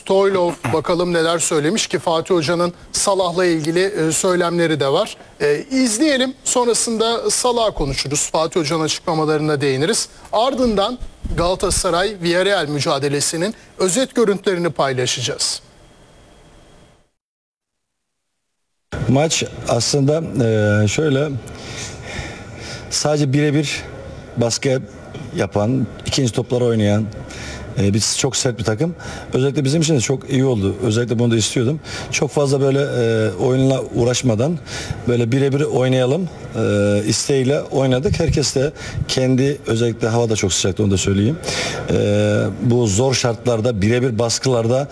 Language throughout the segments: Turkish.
Stoylov bakalım neler söylemiş ki Fatih Hoca'nın Salah'la ilgili söylemleri de var. İzleyelim, sonrasında Salah'ı konuşuruz. Fatih Hoca'nın açıklamalarına değiniriz. Ardından Galatasaray-Villarreal mücadelesinin özet görüntülerini paylaşacağız. Maç aslında şöyle sadece birebir baskı yapan, ikinci topları oynayan, biz çok sert bir takım. Özellikle bizim için de çok iyi oldu. Özellikle bunu da istiyordum. Çok fazla böyle oyunla uğraşmadan böyle birebir oynayalım isteğiyle oynadık. Herkes de kendi, özellikle hava da çok sıcaktı, onu da söyleyeyim. Bu zor şartlarda, birebir baskılarda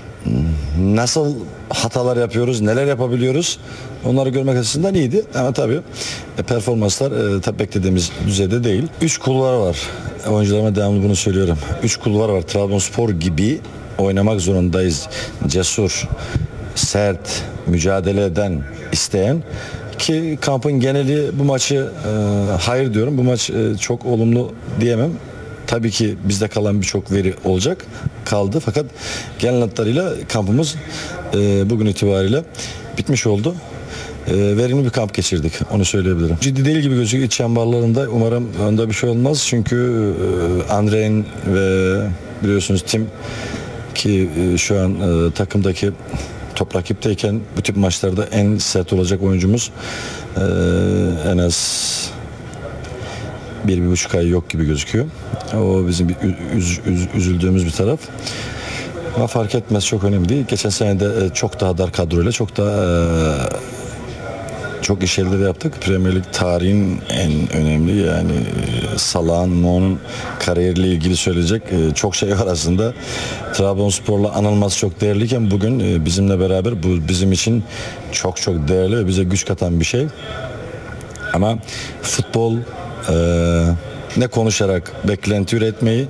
nasıl hatalar yapıyoruz, neler yapabiliyoruz, onları görmek açısından iyiydi. Ama tabii performanslar tabii beklediğimiz düzeyde değil. 3 kulvar var. Oyuncularıma devamlı bunu söylüyorum. 3 kulvar var. Trabzonspor gibi oynamak zorundayız. Cesur, sert, mücadele eden, isteyen. Ki kampın geneli bu maçı hayır diyorum. Bu maç çok olumlu diyemem. Tabii ki bizde kalan birçok veri olacak. Kaldı. Fakat genel hatlarıyla kampımız bugün itibariyle bitmiş oldu. Verimli bir kamp geçirdik. Onu söyleyebilirim. Ciddi değil gibi gözüküyor iç çemberlerinde. Umarım onda bir şey olmaz. Çünkü Andre'in ve biliyorsunuz Tim ki şu an takımdaki top rakipteyken bu tip maçlarda en sert olacak oyuncumuz. En az 1,5 ay yok gibi gözüküyor. O bizim bir üzüldüğümüz bir taraf. Ama fark etmez, çok önemli değil. Geçen sene de çok daha dar kadroyla çok daha çok iş elde yaptık. Premier Lig tarihin en önemli, yani Salah'ın, Mo'nun kariyeriyle ilgili söyleyecek çok şey var aslında. Trabzonspor'la anılması çok değerliyken bugün bizimle beraber bu bizim için çok çok değerli ve bize güç katan bir şey. Ama futbol ne konuşarak beklenti üretmeyi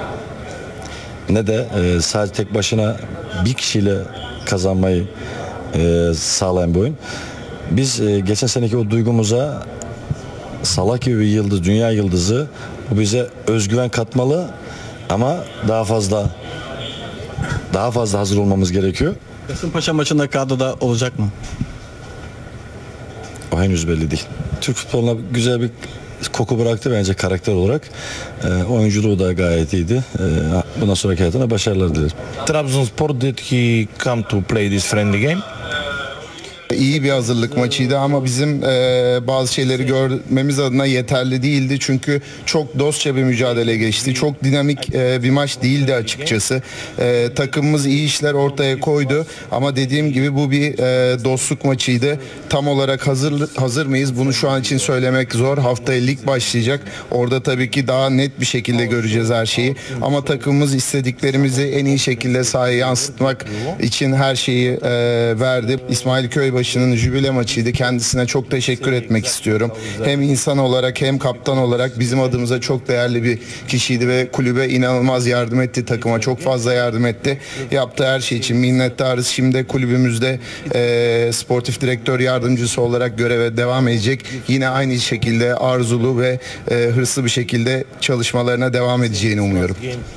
ne de sadece tek başına bir kişiyle kazanmayı sağlayan bir oyun. Biz geçen seneki o duygumuza Salah gibi bir yıldız, dünya yıldızı, bu bize özgüven katmalı ama daha fazla hazır olmamız gerekiyor. Kasımpaşa maçında kadroda olacak mı? O henüz belli değil. Türk futboluna güzel bir koku bıraktı bence karakter olarak. Oyunculuğu da gayet iyiydi. Bundan sonraki hayatına başarılar dilerim. Trabzonspor, did he come to play this friendly game? İyi bir hazırlık maçıydı ama bizim bazı şeyleri görmemiz adına yeterli değildi. Çünkü çok dostça bir mücadele geçti. Çok dinamik bir maç değildi açıkçası. Takımımız iyi işler ortaya koydu ama dediğim gibi bu bir dostluk maçıydı. Tam olarak hazır mıyız? Bunu şu an için söylemek zor. Haftaya lig başlayacak. Orada tabii ki daha net bir şekilde göreceğiz her şeyi. Ama takımımız istediklerimizi en iyi şekilde sahaya yansıtmak için her şeyi verdi. İsmail Köybaşı'nın jübile maçıydı. Kendisine çok teşekkür etmek istiyorum. Hem insan olarak hem kaptan olarak bizim adımıza çok değerli bir kişiydi ve kulübe inanılmaz yardım etti. Takıma çok fazla yardım etti. Yaptığı her şey için minnettarız. Şimdi kulübümüzde sportif direktör yardımcısı olarak göreve devam edecek. Yine aynı şekilde arzulu ve hırslı bir şekilde çalışmalarına devam edeceğini umuyorum.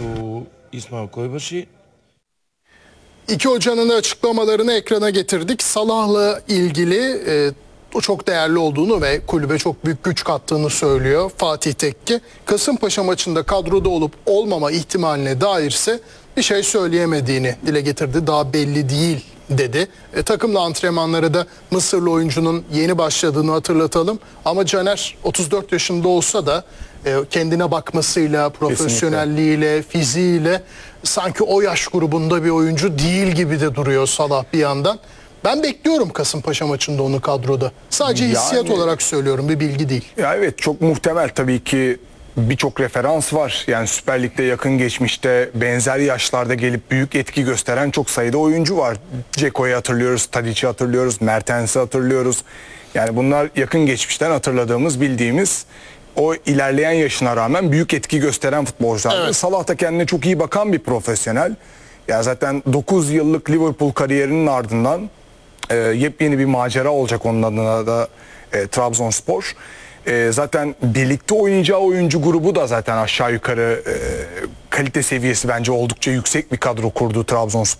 İki hocanın açıklamalarını ekrana getirdik. Salah'la ilgili o çok değerli olduğunu ve kulübe çok büyük güç kattığını söylüyor Fatih Tekke. Kasımpaşa maçında kadroda olup olmama ihtimaline dairse bir şey söyleyemediğini dile getirdi. Daha belli değil dedi. Takımla antrenmanları da Mısırlı oyuncunun yeni başladığını hatırlatalım. Ama Caner 34 yaşında olsa da kendine bakmasıyla, profesyonelliğiyle, fiziğiyle sanki o yaş grubunda bir oyuncu değil gibi de duruyor Salah bir yandan. Ben bekliyorum Kasımpaşa maçında onu kadroda. Sadece hissiyat olarak söylüyorum, bir bilgi değil. Ya evet, çok muhtemel tabii ki. Birçok referans var. Yani Süper Lig'de yakın geçmişte benzer yaşlarda gelip büyük etki gösteren çok sayıda oyuncu var. Ceko'yu hatırlıyoruz, Tadic'i hatırlıyoruz, Mertens'i hatırlıyoruz. Yani bunlar yakın geçmişten hatırladığımız, bildiğimiz, o ilerleyen yaşına rağmen büyük etki gösteren futbolcular. Evet. Salah da kendine çok iyi bakan bir profesyonel. Ya zaten 9 yıllık Liverpool kariyerinin ardından yepyeni bir macera olacak onun adına da Trabzonspor. Zaten birlikte oynayacağı oyuncu grubu da zaten aşağı yukarı kalite seviyesi bence oldukça yüksek bir kadro kurdu Trabzonspor.